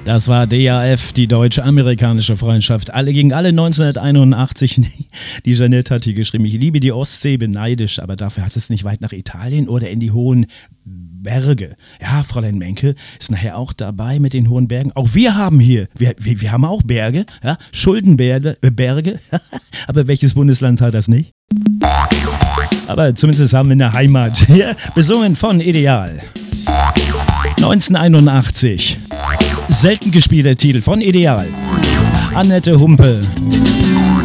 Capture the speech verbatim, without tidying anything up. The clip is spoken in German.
Das war D A F, die deutsche-amerikanische Freundschaft. Alle gegen alle neunzehnhunderteinundachtzig. Die Jeanette hat hier geschrieben, ich liebe die Ostsee, bin neidisch, aber dafür hat es nicht weit nach Italien oder in die hohen Berge. Ja, Fräulein Menke ist nachher auch dabei mit den hohen Bergen. Auch wir haben hier, wir, wir, wir haben auch Berge, ja, Schuldenberge, äh, Berge. Aber welches Bundesland hat das nicht? Aber zumindest haben wir eine Heimat. Ja, besungen von Ideal. neunzehnhunderteinundachtzig. Selten gespielter Titel von Ideal. Annette Humpe.